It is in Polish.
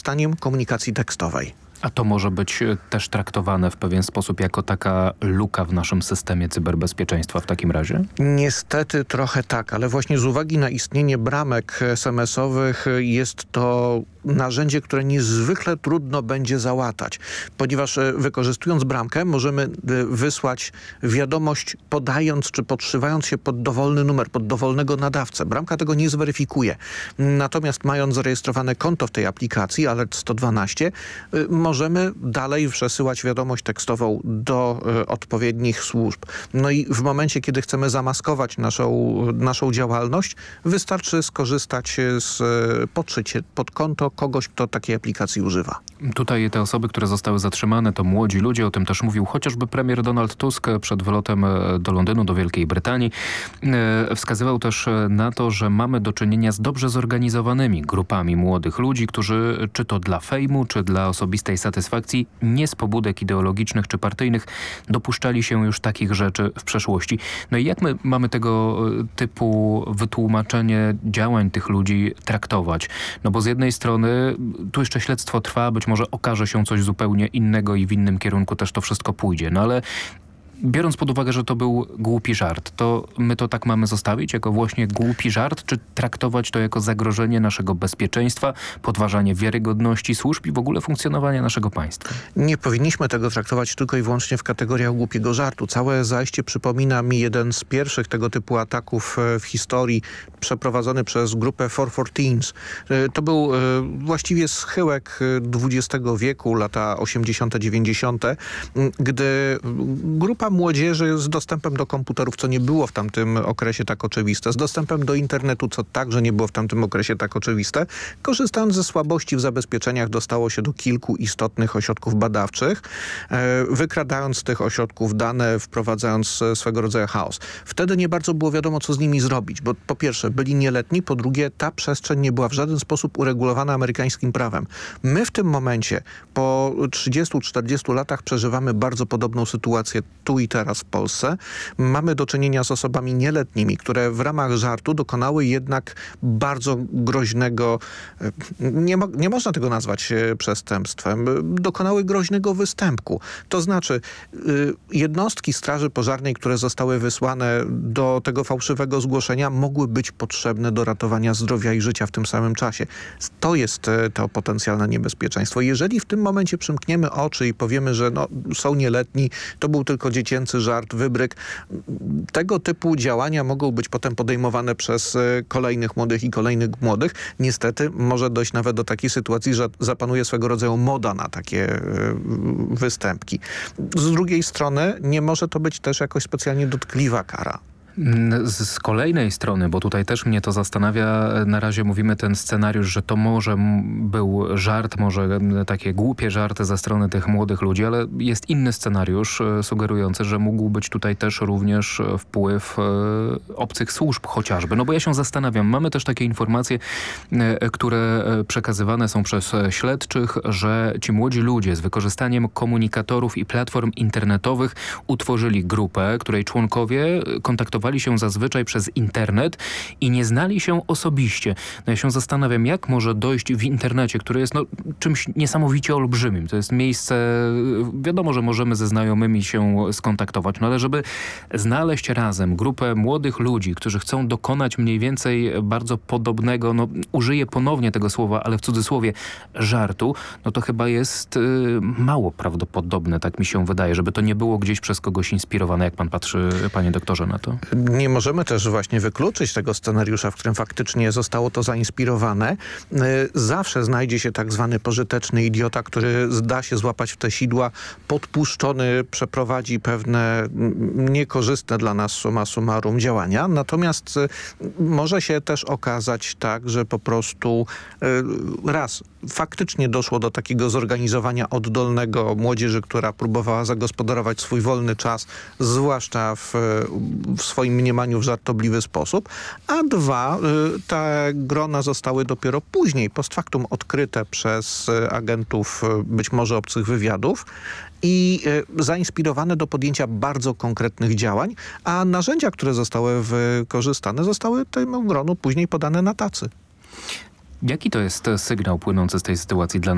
wykorzystaniem komunikacji tekstowej. A to może być też traktowane w pewien sposób jako taka luka w naszym systemie cyberbezpieczeństwa w takim razie? Niestety trochę tak, ale właśnie z uwagi na istnienie bramek SMS-owych jest to narzędzie, które niezwykle trudno będzie załatać, ponieważ wykorzystując bramkę możemy wysłać wiadomość podając czy podszywając się pod dowolny numer, pod dowolnego nadawcę. Bramka tego nie zweryfikuje. Natomiast mając zarejestrowane konto w tej aplikacji Alert 112 możemy dalej przesyłać wiadomość tekstową do odpowiednich służb. No i w momencie, kiedy chcemy zamaskować naszą działalność, wystarczy skorzystać z podszycia pod konto kogoś, kto takiej aplikacji używa. Tutaj te osoby, które zostały zatrzymane, to młodzi ludzie, o tym też mówił chociażby premier Donald Tusk przed wylotem do Londynu, do Wielkiej Brytanii. Wskazywał też na to, że mamy do czynienia z dobrze zorganizowanymi grupami młodych ludzi, którzy czy to dla fejmu, czy dla osobistej satysfakcji, nie z pobudek ideologicznych czy partyjnych, dopuszczali się już takich rzeczy w przeszłości. No i jak my mamy tego typu wytłumaczenie działań tych ludzi traktować? No bo z jednej strony tu jeszcze śledztwo trwa, być może okaże się coś zupełnie innego i w innym kierunku też to wszystko pójdzie. No ale biorąc pod uwagę, że to był głupi żart, to my to tak mamy zostawić jako właśnie głupi żart, czy traktować to jako zagrożenie naszego bezpieczeństwa, podważanie wiarygodności służb i w ogóle funkcjonowania naszego państwa? Nie powinniśmy tego traktować tylko i wyłącznie w kategoriach głupiego żartu. Całe zajście przypomina mi jeden z pierwszych tego typu ataków w historii przeprowadzony przez grupę 4 Teens. To był właściwie schyłek XX wieku, lata 80., 90., gdy grupa młodzieży z dostępem do komputerów, co nie było w tamtym okresie tak oczywiste, z dostępem do internetu, co także nie było w tamtym okresie tak oczywiste, korzystając ze słabości w zabezpieczeniach, dostało się do kilku istotnych ośrodków badawczych, wykradając z tych ośrodków dane, wprowadzając swego rodzaju chaos. Wtedy nie bardzo było wiadomo, co z nimi zrobić, bo po pierwsze byli nieletni, po drugie ta przestrzeń nie była w żaden sposób uregulowana amerykańskim prawem. My w tym momencie po 30-40 latach przeżywamy bardzo podobną sytuację tu i teraz w Polsce. Mamy do czynienia z osobami nieletnimi, które w ramach żartu dokonały jednak bardzo groźnego, nie można tego nazwać przestępstwem, dokonały groźnego występku. To znaczy jednostki Straży Pożarnej, które zostały wysłane do tego fałszywego zgłoszenia, mogły być potrzebne do ratowania zdrowia i życia w tym samym czasie. To jest to potencjalne niebezpieczeństwo. Jeżeli w tym momencie przymkniemy oczy i powiemy, że są nieletni, to był tylko dziecięcy żart, wybryk. Tego typu działania mogą być potem podejmowane przez kolejnych młodych i kolejnych młodych. Niestety może dojść nawet do takiej sytuacji, że zapanuje swego rodzaju moda na takie występki. Z drugiej strony nie może to być też jakoś specjalnie dotkliwa kara. Z kolejnej strony, bo tutaj też mnie to zastanawia, na razie mówimy ten scenariusz, że to może był żart, może takie głupie żarty ze strony tych młodych ludzi, ale jest inny scenariusz sugerujący, że mógł być tutaj też również wpływ obcych służb chociażby. No bo ja się zastanawiam, mamy też takie informacje, które przekazywane są przez śledczych, że ci młodzi ludzie z wykorzystaniem komunikatorów i platform internetowych utworzyli grupę, której członkowie kontaktowali się zazwyczaj przez internet i nie znali się osobiście. No ja się zastanawiam, jak może dojść w internecie, który jest czymś niesamowicie olbrzymim. To jest miejsce, wiadomo, że możemy ze znajomymi się skontaktować, no ale żeby znaleźć razem grupę młodych ludzi, którzy chcą dokonać mniej więcej bardzo podobnego, użyję ponownie tego słowa, ale w cudzysłowie, żartu, no to chyba jest mało prawdopodobne, tak mi się wydaje, żeby to nie było gdzieś przez kogoś inspirowane. Jak pan patrzy, panie doktorze, na to? Nie możemy też właśnie wykluczyć tego scenariusza, w którym faktycznie zostało to zainspirowane. Zawsze znajdzie się tak zwany pożyteczny idiota, który da się złapać w te sidła, podpuszczony, przeprowadzi pewne niekorzystne dla nas summa summarum działania. Natomiast może się też okazać tak, że po prostu faktycznie doszło do takiego zorganizowania oddolnego młodzieży, która próbowała zagospodarować swój wolny czas, zwłaszcza w swoim mniemaniu w żartobliwy sposób, a dwa, te grona zostały dopiero później, post factum, odkryte przez agentów być może obcych wywiadów i zainspirowane do podjęcia bardzo konkretnych działań, a narzędzia, które zostały wykorzystane, zostały temu gronu później podane na tacy. Jaki to jest sygnał płynący z tej sytuacji dla